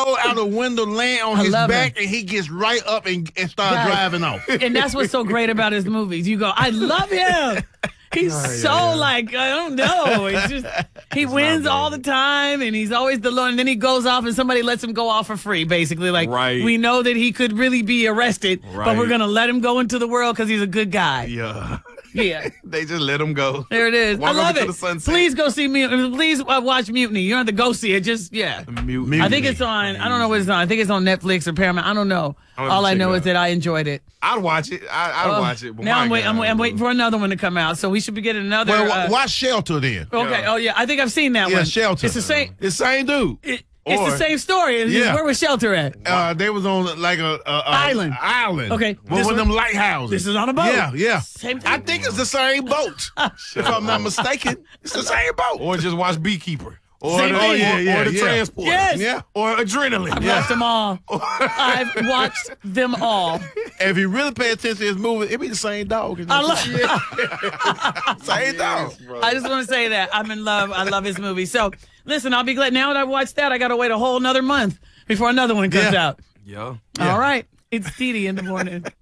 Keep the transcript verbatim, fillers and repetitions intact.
crawl out the window, land on I his love back, him. and he gets right up and, and starts Guys, driving off. And that's what's so great about his movies. You go, I love him. He's Oh, yeah, so yeah. like, I don't know. It's just, he wins all the time and he's always the Lord. And then he goes off and somebody lets him go off for free, basically. Like, Right. we know that he could really be arrested, but Right. we're going to let him go into the world because he's a good guy. Yeah. Yeah. They just let him go. There it is. Walk I love off into it. the sunset. Please go see Mutiny. Please uh, watch Mutiny. You don't have to go see it. Just, yeah. Mutiny. I think it's on, I don't know what it's on. I think it's on Netflix or Paramount. I don't know. I'll have to All I check know it is out. that I enjoyed it. I'd watch it. I, I'd Uh, watch it. But now my I'm, wait, God, I'm, I'm waiting for another one to come out. So we should be getting another. Well, uh, watch Shelter then. okay. Oh, yeah. I think I've seen that Yeah, one. Shelter. It's the same. It's the same dude. It, it's Or- the same story. It's just, Yeah. where was Shelter at? Uh, they was on like a, a, a Island. Island. Okay, One this of one- them lighthouses. This is on a boat. Yeah, yeah. Same I thing. think it's the same boat. if I'm not mistaken, it's the same boat. Or just watch Beekeeper. Or Same the, thing. or, Yeah, yeah, or the yeah. Transport. Yes. Yeah. Or Adrenaline. I've watched them all. I've watched them all. If you really pay attention to this movie, it be the same dog. I love. Same dog. I just want to say that I'm in love. I love his movie. So listen, I'll be glad. Now that I've watched that, I got to wait a whole another month before another one comes Yeah. out. Yeah. Yeah. All right, it's Dee Dee in the morning.